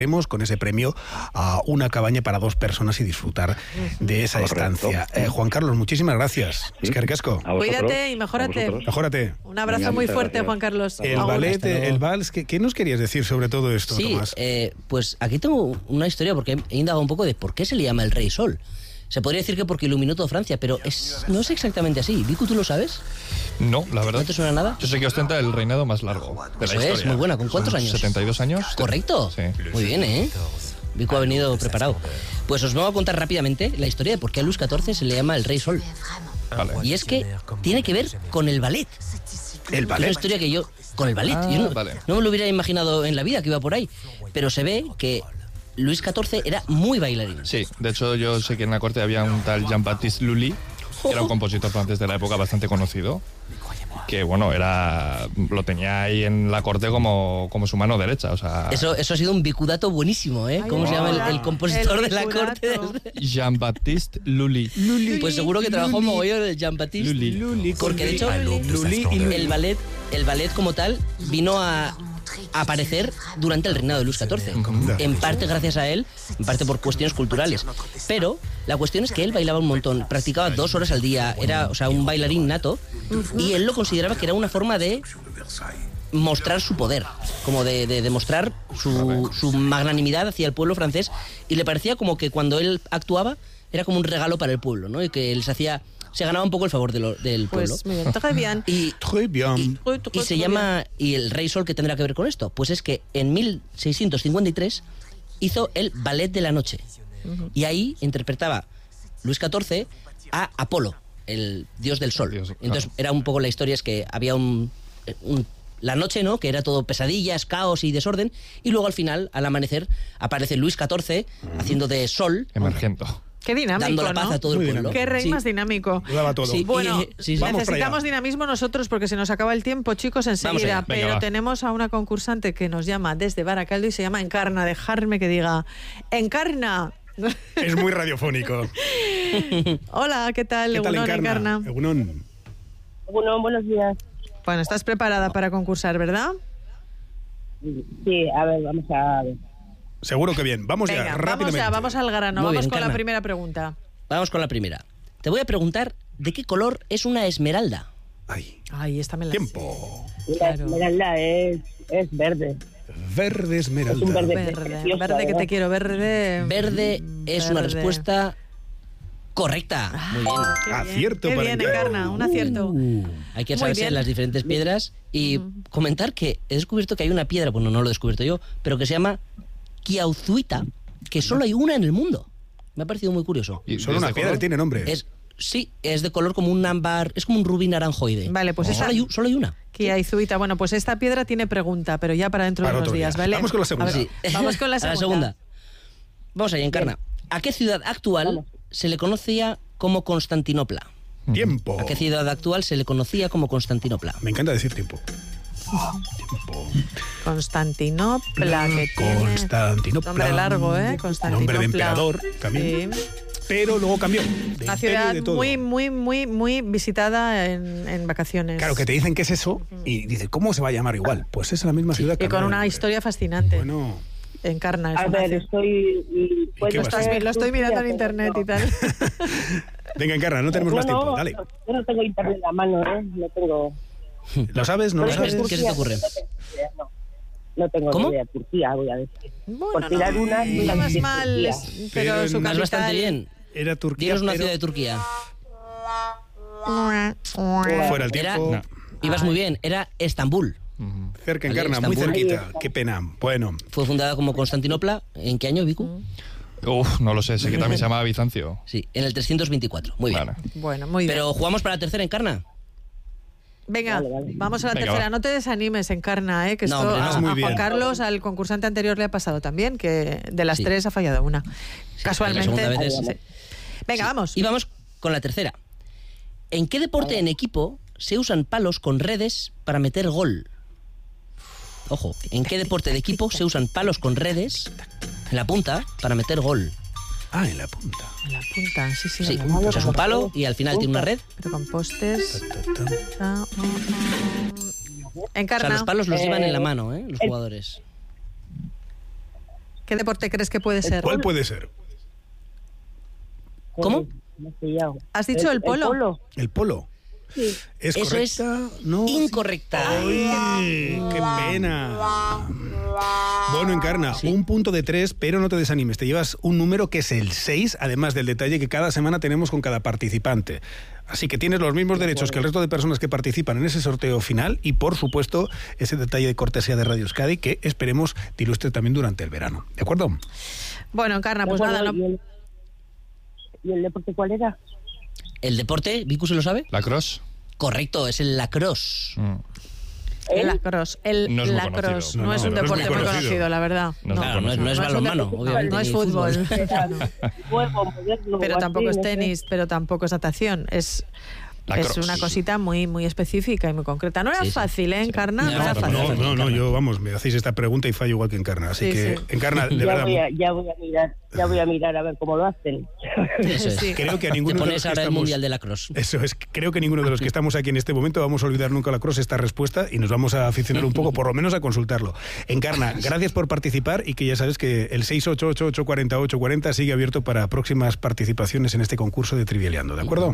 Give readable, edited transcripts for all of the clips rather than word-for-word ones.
con ese premio a una cabaña para 2 personas y disfrutar de esa estancia. Juan Carlos, muchísimas gracias. Es que ricasco. Cuídate y mejórate. Mejórate. Un abrazo muy fuerte, gracias. Juan Carlos. El ballet, el vals, ¿qué nos querías decir sobre todo esto, Tomás? Pues aquí tengo una historia porque he indagado un poco de por qué se le llama el Rey Sol. Se podría decir que porque iluminó toda Francia, pero no es exactamente así. Vicu, ¿tú lo sabes? No, la verdad. ¿No te suena nada? Yo sé que ostenta el reinado más largo de la historia. Es muy buena. ¿Con cuántos años? 72 años. ¿Correcto? Sí. Muy bien, ¿eh? Vicu ha venido preparado. Pues os voy a contar rápidamente la historia de por qué a Luis XIV se le llama el Rey Sol. Vale. Y es que tiene que ver con el ballet. ¿El ballet? Es una historia que yo... Con el ballet. Yo no me lo hubiera imaginado en la vida que iba por ahí. Pero se ve que Luis XIV era muy bailarín. Sí, de hecho yo sé que en la corte había un tal Jean-Baptiste Lully, que era un compositor francés de la época bastante conocido, que bueno, lo tenía ahí en la corte como su mano derecha, o sea... Eso ha sido un bicudato buenísimo, ¿eh? ¿Cómo se llama el compositor de la corte? Jean-Baptiste Lully. Pues seguro que trabajó mogollón el Jean-Baptiste Lully. Porque de hecho el ballet como tal vino a aparecer durante el reinado de Luis XIV. En parte gracias a él, en parte por cuestiones culturales. Pero la cuestión es que él bailaba un montón, practicaba 2 horas al día, era un bailarín nato, y él lo consideraba que era una forma de mostrar su poder, como de demostrar su magnanimidad hacia el pueblo francés, y le parecía como que cuando él actuaba era como un regalo para el pueblo, ¿no? Y que él se ganaba un poco el favor del pueblo. Pues bien, très bien. Y se llama... ¿Y el Rey Sol qué tendrá que ver con esto? Pues es que en 1653 hizo el Ballet de la Noche. Y ahí interpretaba Luis XIV a Apolo, el dios del sol. Entonces era un poco la historia, es que había la noche, ¿no? Que era todo pesadillas, caos y desorden. Y luego al final, al amanecer, aparece Luis XIV haciendo de sol. Emergendo. Qué dinámico, dando la paz a todo el pueblo. Qué rey más dinámico. Lo daba todo. Sí, bueno, necesitamos dinamismo nosotros porque se nos acaba el tiempo, chicos, enseguida. Pero tenemos a una concursante que nos llama desde Baracaldo y se llama Encarna. Dejarme que diga ¡Encarna! Es muy radiofónico. Hola, ¿qué tal? ¿Qué tal, Encarna? Egunon, buenos días. Bueno, estás preparada para concursar, ¿verdad? Sí, a ver, vamos a ver. Seguro que bien. Vamos ya, rápidamente. Vamos al grano. Vamos con la primera pregunta. Vamos con la primera. Te voy a preguntar ¿de qué color es una esmeralda? Ay, esta me la Tiempo. La esmeralda es verde. Verde esmeralda. Es un verde que te quiero, verde. Verde es una respuesta correcta. Muy bien. Acierto para Encarna. Encarna, un acierto. Hay que saberse las diferentes piedras y comentar que he descubierto que hay una piedra, bueno, no lo he descubierto yo, pero que se llama Kiauzuita, que solo hay una en el mundo. Me ha parecido muy curioso. ¿Y solo una piedra tiene nombre? Sí, es de color como un ámbar, es como un rubí naranjoide. Vale, pues solo hay una. Kiauzuita. Bueno, pues esta piedra tiene pregunta, pero ya para dentro de unos días, ¿vale? Vamos con la segunda. Vamos con la segunda. Vamos allá, Encarna. ¿A qué ciudad actual se le conocía como Constantinopla? Tiempo. ¿A qué ciudad actual se le conocía como Constantinopla? Me encanta decir tiempo. Constantinopla, que tiene nombre largo, Constantinopla. Nombre de emperador también. Sí. Pero luego cambió. Una ciudad muy visitada en vacaciones. Claro, que te dicen qué es eso y dices, ¿cómo se va a llamar igual? Pues es la misma ciudad. Y con una historia fascinante. Bueno. Encarna. A ver, lo estoy mirando en internet y tal. Venga, Encarna, no tenemos más tiempo, dale. Yo no tengo internet en la mano, no tengo... ¿Lo sabes? ¿No lo sabes? ¿Qué se te ocurre? No tengo ¿Cómo? idea. Turquía, voy a decir. Bueno, por tirar una... No vas mal, pero su vas bastante bien. Era Turquía. Dinos una ciudad de Turquía. Fuera el tiempo. Ibas muy bien, era Estambul. Cerca, Encarna, muy cerquita. Qué pena. Bueno. Fue fundada como Constantinopla. ¿En qué año, Vicu? No lo sé, sé que también se llamaba Bizancio. Sí, en el 324. Muy bien. Vale. Bueno, muy bien. Pero jugamos para la tercera, Encarna. Venga, vamos a la tercera. No te desanimes, Encarna, que esto a Juan Carlos, al concursante anterior, le ha pasado también, que de las 3 ha fallado una. Casualmente. Venga, vamos. Y vamos con la tercera. ¿En qué deporte en equipo se usan palos con redes para meter gol? Ojo, ¿en qué deporte de equipo se usan palos con redes en la punta para meter gol? En la punta. En la punta, sí. Sí, o sea, es un palo y al final tiene una red. Pero con postes. Encarna. O sea, los palos los llevan en la mano, los jugadores. ¿Qué deporte crees que puede ser? ¿Cuál puede ser? ¿Cómo? ¿Has dicho el polo? El polo. Sí. ¿Es Eso correcta? es No. incorrecta. ¡Ay, qué pena! Bueno, Encarna, un punto de 3, pero no te desanimes. Te llevas un número que es el 6, además del detalle que cada semana tenemos con cada participante. Así que tienes los mismos derechos que el resto de personas que participan en ese sorteo final y, por supuesto, ese detalle de cortesía de Radio Euskadi que esperemos te ilustre también durante el verano. ¿De acuerdo? Bueno, Encarna, pues nada. ¿Y el deporte cuál era? ¿El deporte? ¿Vicu se lo sabe? ¿Lacrosse? Correcto, es el lacrosse. El lacrosse. No es muy lacrosse. conocido. No es un deporte muy conocido, la verdad. Claro, no es balonmano, obviamente. No es fútbol. Juego, Pero tampoco es tenis, pero tampoco es natación. Es una cosita muy, muy específica y muy concreta. No era fácil, ¿eh, Encarna? No era fácil. No, yo, vamos, me hacéis esta pregunta y fallo igual que Encarna. Así que, Encarna, de verdad... Ya voy a mirar a ver cómo lo hacen. Eso es. Sí. Creo que a ninguno Te de pones los que ahora el estamos... Mundial de Lacrosse. Eso es, creo que ninguno de los que estamos aquí en este momento vamos a olvidar nunca a Lacrosse esta respuesta y nos vamos a aficionar un poco, por lo menos a consultarlo. Encarna, gracias por participar y que ya sabes que el 688-840-840 sigue abierto para próximas participaciones en este concurso de Trivialeando, ¿de acuerdo?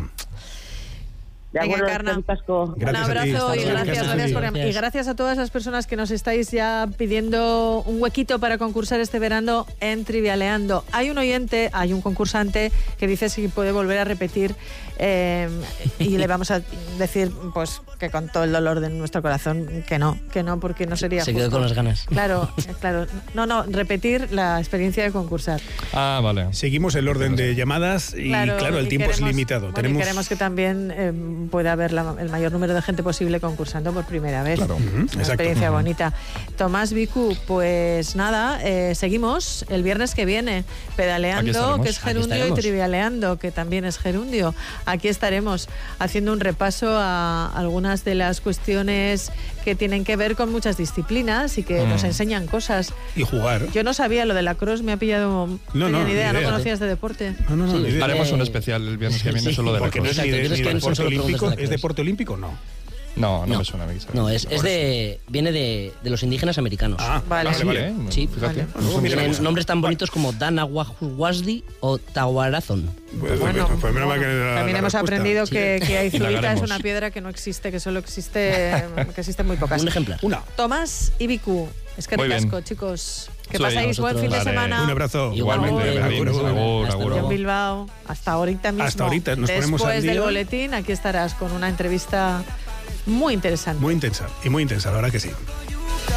Venga, Encarna, un abrazo y gracias a todas las personas que nos estáis ya pidiendo un huequito para concursar este verano en Trivialeando. Hay un concursante que dice si puede volver a repetir y le vamos a decir pues que con todo el dolor de nuestro corazón que no, porque no sería Se justo. quedó con las ganas. Claro. No, repetir la experiencia de concursar. Ah, vale. Seguimos el orden de llamadas y claro, el tiempo es limitado. Bueno, queremos que también pueda haber el mayor número de gente posible concursando por primera vez. Claro. Una experiencia bonita. Tomás, Vicu, pues nada, seguimos el viernes que viene, pedaleando, que es gerundio, y trivialeando, que también es gerundio. Aquí estaremos haciendo un repaso a algunas de las cuestiones que tienen que ver con muchas disciplinas y que nos enseñan cosas. Y jugar. Yo no sabía lo de la cross, me ha pillado... No tenía ni idea, no conocías de deporte. No, Haremos un especial el viernes que viene solo de la porque no es ni deporte olímpico. ¿Es deporte olímpico? No. No me suena a mí. No, viene de los indígenas americanos. Vale. Sí, fíjate. Tienen nombres tan bonitos como Danahuasdi o Tawarazon. Bueno, también hemos aprendido que Aizurita es una piedra que no existe, que solo existe, que existen muy pocas. Un ejemplar. Tomás y Vicu, es que ricasco, chicos. Que pasáis buen fin de semana. Un abrazo. Igualmente. En Bilbao, hasta ahorita mismo. Hasta ahorita, nos ponemos al día. Después del boletín, aquí estarás con una entrevista muy interesante. Muy intensa, la verdad que sí.